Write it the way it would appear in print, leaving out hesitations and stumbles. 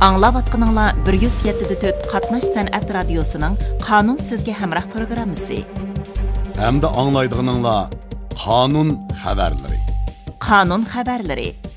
Аңлаватқаныңла 107.4 Qatnash San'at Radiosu'nun Qanun Sizge Hamrah programısı. Hem de anlaydıqınыңla Qanun xəbərləri. Qanun xəbərləri.